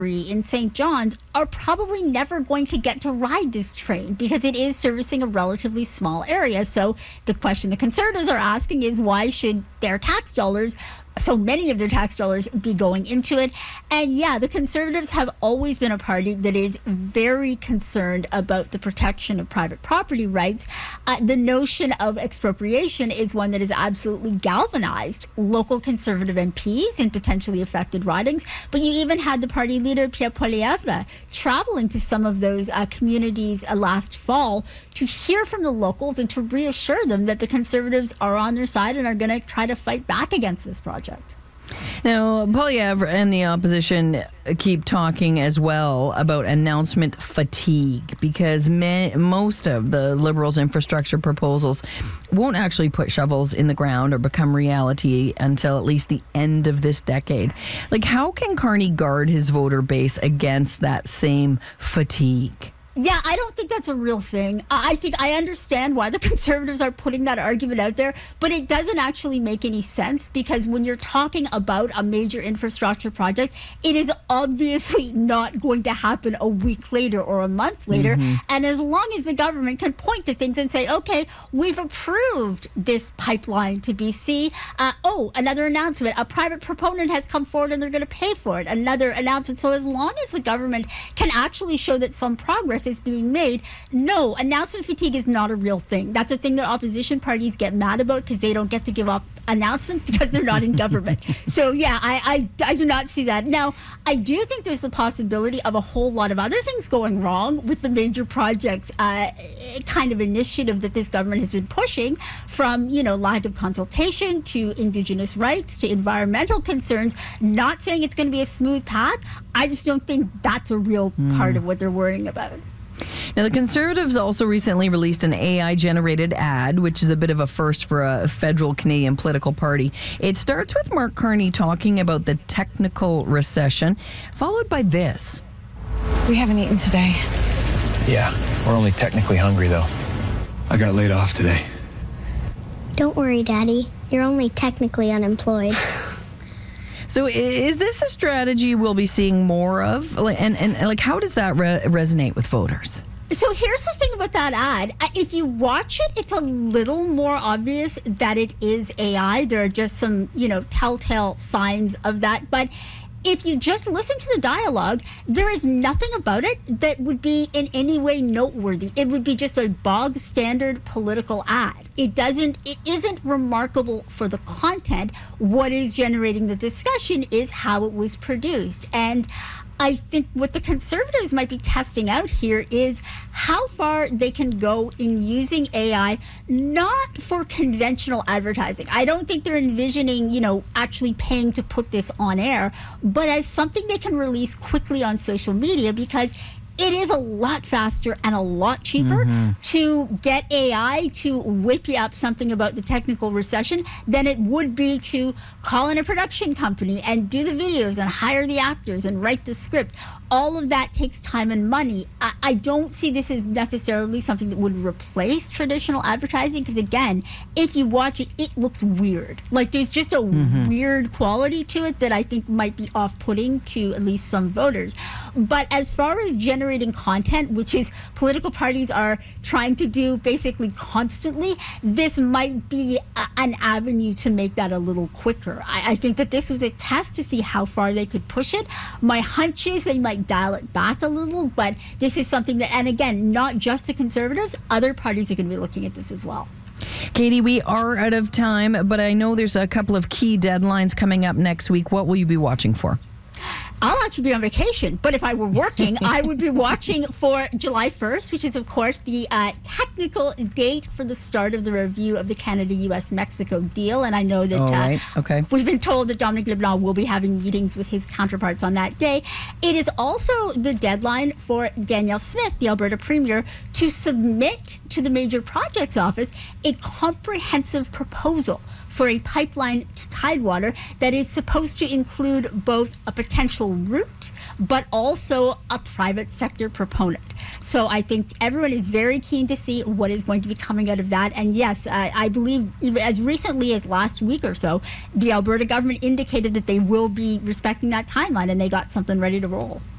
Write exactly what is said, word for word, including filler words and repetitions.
in Saint John's are probably never going to get to ride this train because it is servicing a relatively small area. So the question the Conservatives are asking is, why should their tax dollars, so many of their tax dollars, be going into it? And yeah, the Conservatives have always been a party that is very concerned about the protection of private property rights. Uh, the notion of expropriation is one that has absolutely galvanized local Conservative M Ps in potentially affected ridings. But you even had the party leader, Pierre Poilievre, traveling to some of those uh, communities uh, last fall to hear from the locals and to reassure them that the Conservatives are on their side and are going to try to fight back against this project. Now, Poilievre and the opposition keep talking as well about announcement fatigue because me- most of the Liberals' infrastructure proposals won't actually put shovels in the ground or become reality until at least the end of this decade. Like, how can Carney guard his voter base against that same fatigue? Yeah, I don't think that's a real thing. I think I understand why the Conservatives are putting that argument out there, but it doesn't actually make any sense because when you're talking about a major infrastructure project, it is obviously not going to happen a week later or a month later. Mm-hmm. And as long as the government can point to things and say, okay, we've approved this pipeline to B C. Uh, oh, another announcement. A private proponent has come forward and they're going to pay for it. Another announcement. So as long as the government can actually show that some progress is being made, no, announcement fatigue is not a real thing. That's a thing that opposition parties get mad about because they don't get to give up announcements because they're not in government. So yeah, I, I, I do not see that. Now, I do think there's the possibility of a whole lot of other things going wrong with the major projects uh, kind of initiative that this government has been pushing, from, you know, lack of consultation to Indigenous rights to environmental concerns. Not saying it's going to be a smooth path. I just don't think that's a real mm. part of what they're worrying about. Now, the Conservatives also recently released an A I-generated ad, which is a bit of a first for a federal Canadian political party. It starts with Mark Carney talking about the technical recession, followed by this. We haven't eaten today. Yeah, we're only technically hungry, though. I got laid off today. Don't worry, Daddy. You're only technically unemployed. So is this a strategy we'll be seeing more of? And, and like, how does that re- resonate with voters? So here's the thing about that ad. If you watch it, it's a little more obvious that it is A I. There are just some, you know, telltale signs of that. But if you just listen to the dialogue, there is nothing about it that would be in any way noteworthy. It would be just a bog standard political ad. It doesn't, it isn't remarkable for the content. What is generating the discussion is how it was produced. And I think what the Conservatives might be testing out here is how far they can go in using A I, not for conventional advertising. I don't think they're envisioning, you know, actually paying to put this on air, but as something they can release quickly on social media, because it is a lot faster and a lot cheaper mm-hmm. to get A I to whip you up something about the technical recession than it would be to call in a production company and do the videos and hire the actors and write the script. All of that takes time and money. I, I don't see this as necessarily something that would replace traditional advertising because, again, if you watch it, it looks weird. Like, there's just a mm-hmm. weird quality to it that I think might be off-putting to at least some voters. But as far as generating content, which is political parties are trying to do basically constantly, this might be a, an avenue to make that a little quicker. I, I think that this was a test to see how far they could push it. My hunch is they might dial it back a little, but this is something that, and again, not just the Conservatives, other parties are going to be looking at this as well. Katie, we are out of time, but I know there's a couple of key deadlines coming up next week. What will you be watching for? I'll actually be on vacation, but if I were working, I would be watching for July first, which is, of course, the uh, technical date for the start of the review of the Canada-U S Mexico deal. And I know that right. uh, okay. we've been told that Dominic LeBlanc will be having meetings with his counterparts on that day. It is also the deadline for Danielle Smith, the Alberta Premier, to submit to the Major Projects Office a comprehensive proposal for a pipeline to Tidewater that is supposed to include both a potential route but also a private sector proponent. So I think everyone is very keen to see what is going to be coming out of that. And yes, I, I believe even as recently as last week or so, the Alberta government indicated that they will be respecting that timeline and they got something ready to roll.